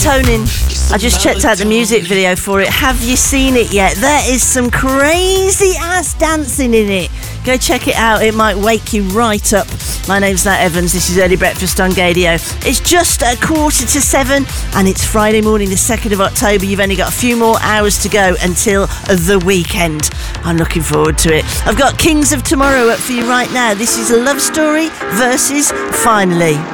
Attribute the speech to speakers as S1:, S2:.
S1: Toning. I just checked out the music video for it. Have you seen it yet? There is some crazy ass dancing in it. Go check it out. It might wake you right up. My name's Nat Evans. This is Early Breakfast on Gadio. It's just 6:45 and it's Friday morning, the 2nd of October. You've only got a few more hours to go until the weekend. I'm looking forward to it. I've got Kings of Tomorrow up for you right now. This is a love story versus Finally.